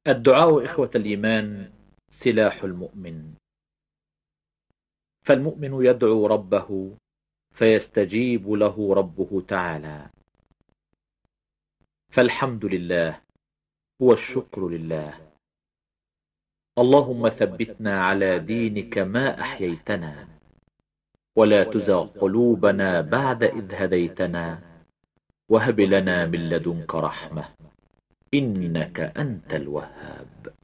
الدعاء إخوة الإيمان سلاح المؤمن، فالمؤمن يدعو ربه فيستجيب له ربه تعالى. فالحمد لله والشكر لله. اللهم ثبتنا على دينك ما أحييتنا، ولا تزغ قلوبنا بعد إذ هديتنا، وهب لنا من لدنك رحمة إنك أنت الوهاب.